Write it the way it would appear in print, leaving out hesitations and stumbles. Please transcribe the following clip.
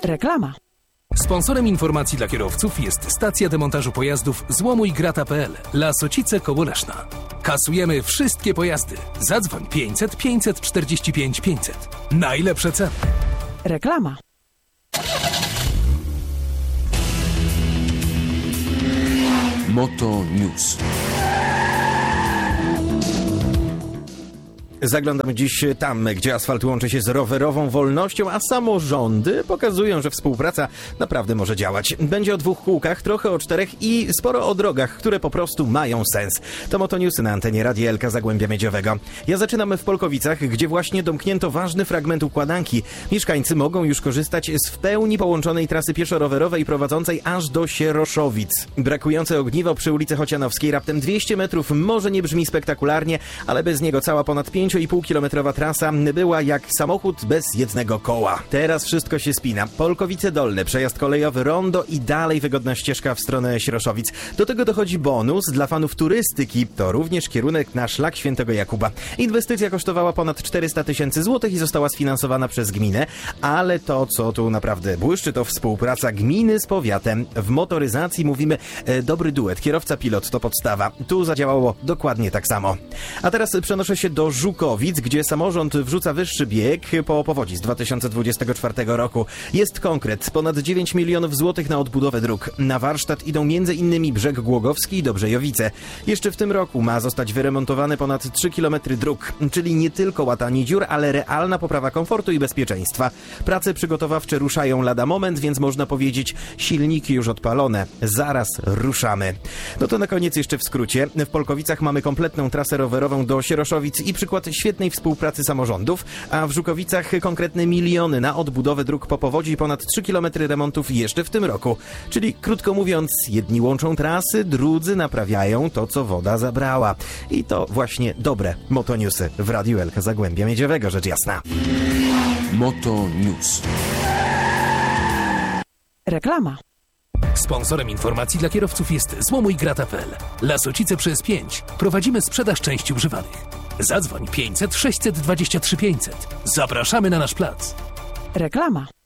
Reklama. Sponsorem informacji dla kierowców jest stacja demontażu pojazdów złomujgrata.pl. Lasocice koło Leszna. Kasujemy wszystkie pojazdy. Zadzwoń 500 545 500. Najlepsze ceny. Reklama. Moto News. Zaglądamy dziś tam, gdzie asfalt łączy się z rowerową wolnością, a samorządy pokazują, że współpraca naprawdę może działać. Będzie o 2 kółkach, trochę o 4 i sporo o drogach, które po prostu mają sens. To Moto Newsy na antenie Radia Elka Zagłębia Miedziowego. Ja zaczynam w Polkowicach, gdzie właśnie domknięto ważny fragment układanki. Mieszkańcy mogą już korzystać z w pełni połączonej trasy pieszo-rowerowej prowadzącej aż do Sieroszowic. Brakujące ogniwo przy ulicy Chocianowskiej, raptem 200 metrów, może nie brzmi spektakularnie, ale bez niego cała ponad 5,5-kilometrowa trasa była jak samochód bez jednego koła. Teraz wszystko się spina. Polkowice Dolne, przejazd kolejowy, rondo i dalej wygodna ścieżka w stronę Sieroszowic. Do tego dochodzi bonus dla fanów turystyki. To również kierunek na szlak Świętego Jakuba. Inwestycja kosztowała ponad 400 000 złotych i została sfinansowana przez gminę, ale to, co tu naprawdę błyszczy, to współpraca gminy z powiatem. W motoryzacji mówimy dobry duet. Kierowca-pilot to podstawa. Tu zadziałało dokładnie tak samo. A teraz przenoszę się do Żukowic, gdzie samorząd wrzuca wyższy bieg po powodzi z 2024 roku. Jest konkret. Ponad 9 milionów złotych na odbudowę dróg. Na warsztat idą m.in. Brzeg Głogowski i Dobrzejowice. Jeszcze w tym roku ma zostać wyremontowane ponad 3 km dróg, czyli nie tylko łatanie dziur, ale realna poprawa komfortu i bezpieczeństwa. Prace przygotowawcze ruszają lada moment, więc można powiedzieć, silniki już odpalone. Zaraz ruszamy. No to na koniec jeszcze w skrócie. W Polkowicach mamy kompletną trasę rowerową do Sieroszowic i przykład świetnej współpracy samorządów, a w Żukowicach konkretne miliony na odbudowę dróg po powodzi i ponad 3 km remontów jeszcze w tym roku. Czyli krótko mówiąc, jedni łączą trasy, drudzy naprawiają to, co woda zabrała. I to właśnie dobre Motonewsy w Radiu Elka Zagłębia Miedziowego, rzecz jasna. Moto News. Reklama. Sponsorem informacji dla kierowców jest złomujgrata.pl. Lasocice przez 5. Prowadzimy sprzedaż części używanych. Zadzwoń 500 623 500. Zapraszamy na nasz plac. Reklama.